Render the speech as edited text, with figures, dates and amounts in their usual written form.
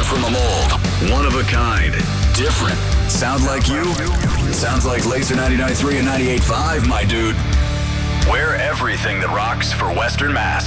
from the mold. One of a kind. Different. Sound like you? Sounds like Laser 99.3 and 98.5, my dude. We're everything that rocks for Western Mass.